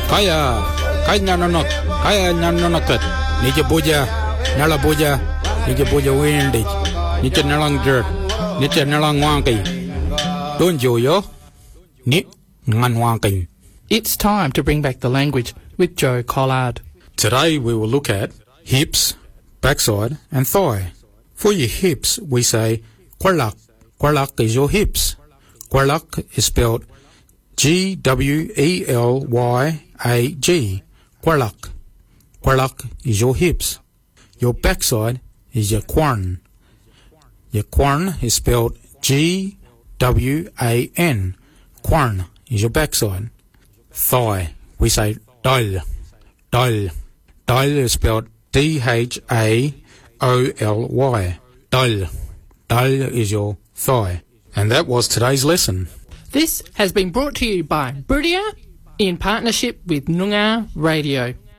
Kaya nanonot. Kaya nanonokat. Nija buja. Nala buja. Nija buja windig. Nija nalang dirt. Nija nalang wanky. Don't yo. Ni ngan wanky. It's time to bring back the language with Joe Collard. Today we will look at hips, backside and thigh. For your hips, we say quarlak. Quarlak is your hips. Quarlak is spelled Gwelyag. Quarlak. Quarlak is your hips. Your backside is your quarn. Your quarn is spelled Gwan. Quarn is your backside. Thigh, we say dal. Dal. Dal is spelled Dhaoly. Dal. Dal is your thigh. And that was today's lesson. This has been brought to you by Brudia in partnership with Noongar Radio.